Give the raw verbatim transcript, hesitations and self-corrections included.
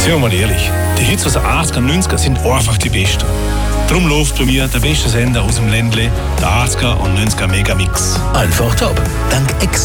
Seien wir mal ehrlich, die Hits aus den achtziger und neunziger sind einfach die besten. Darum läuft bei mir der beste Sender aus dem Ländle, der achtziger und neunziger Megamix. Einfach top. Dank Ex